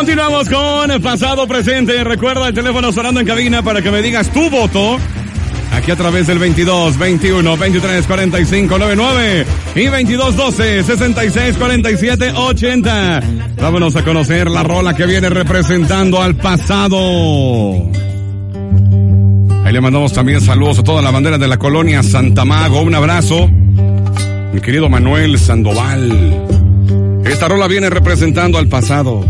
Continuamos con el pasado presente. Recuerda el teléfono sonando en cabina para que me digas tu voto. Aquí a través del 22 21 23 45 99 y 22 12 66 47 80. Vámonos a conocer la rola que viene representando al pasado. Ahí le mandamos también saludos a toda la bandera de la colonia Santa Mago. Un abrazo, mi querido Manuel Sandoval. Esta rola viene representando al pasado.